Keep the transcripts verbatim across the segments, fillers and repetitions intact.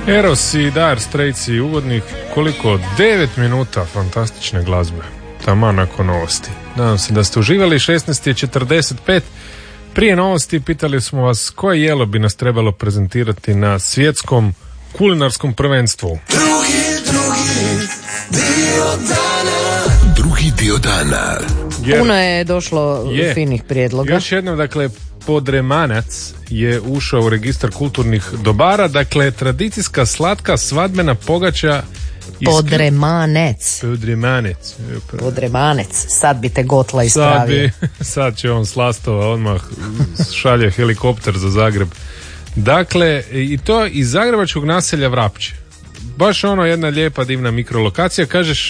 Eros i Dire Straits i uvodnih koliko? devet minuta fantastične glazbe. Taman nakon novosti. Nadam se da ste uživali. šesnaest je četrdeset pet. Prije novosti pitali smo vas koje jelo bi nas trebalo prezentirati na svjetskom kulinarskom prvenstvu. Drugi, drugi dio dana. Drugi dio dana. Jer Puno je došlo je. finih prijedloga. Još jednom, dakle, Podremanac je ušao u registar kulturnih dobara. Dakle, tradicijska slatka svadbena pogača iz... Podremanec. Podremanec. Podremanec. Sad bi te Gotla Sad, ispravio. bi, sad će on s Lastova odmah šalje helikopter za Zagreb. Dakle, i to iz zagrebačkog naselja Vrapče. Baš ono jedna lijepa divna mikrolokacija. Kažeš,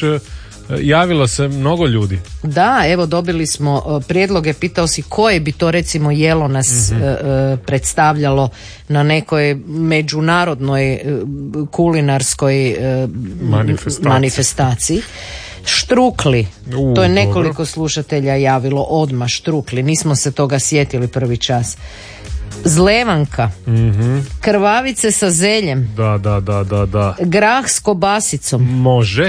javilo se mnogo ljudi. Da, evo dobili smo uh, prijedloge, pitao si koje bi to recimo jelo nas mm-hmm. uh, predstavljalo na nekoj međunarodnoj uh, kulinarskoj uh, manifestaciji. manifestaciji. Štrukli, U, to je nekoliko dobro. slušatelja javilo odmah, štrukli, nismo se toga sjetili prvi čas. Zlevanka, Mm-hmm. krvavice sa zeljem, Da, da, da, da, da. grah s kobasicom, Može.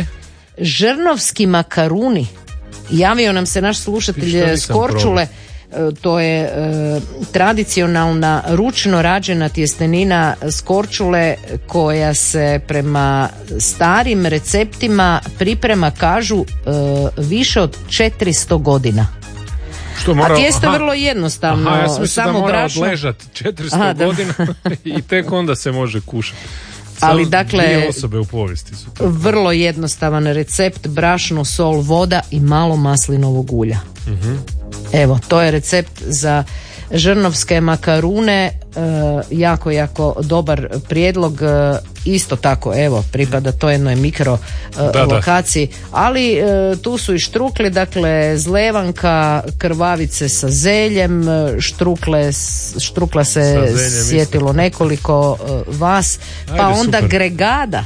žrnovski makaruni. Javio nam se naš slušatelj Što nisam s Korčule, e, to je e, tradicionalna ručno rađena tjestenina s Korčule koja se prema starim receptima priprema, kažu, e, više od četiristo godina. Što mora... A tijesto je aha. vrlo jednostavno, Aha, ja sam mislio da samo mora brašno. odležat četiristo Aha, da. godina i tek onda se može kušati. Ali Samo dakle, dvije osobe u povijesti su to. Vrlo jednostavan recept, brašno, sol, voda i malo maslinovog ulja. Mm-hmm. Evo, to je recept za žrnovske makarune, e, jako, jako dobar prijedlog, e, isto tako, evo, pripada to jednoj mikro e, Da, da. lokaciji, ali e, tu su i štrukli, dakle, zlevanka, krvavice sa zeljem, e, štrukle, s- štrukla se Sa zeljem sjetilo nekoliko e, vas, pa Ajde, onda super. gregada,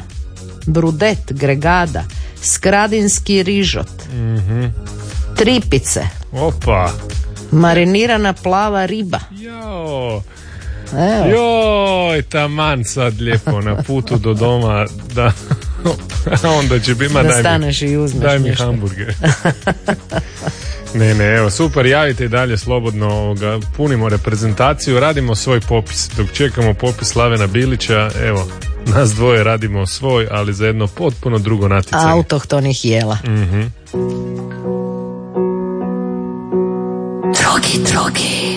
brudet, gregada, skradinski rižot, Mm-hmm. tripice, Opa. marinirana plava riba. Jo. Evo. Joj, taman sad lijepo na putu do doma, da onda će biti, ma Da daj mi, staneš i uzmeš daj mi nešto. hamburger. Ne, ne, evo, super, javite i dalje slobodno, ovoga, punimo reprezentaciju, radimo svoj popis, dok čekamo popis Slavena Bilića, evo, nas dvoje radimo svoj, ali za jedno potpuno drugo natjecanje. Autohtonih jela. Mhm. Drogi, drogi.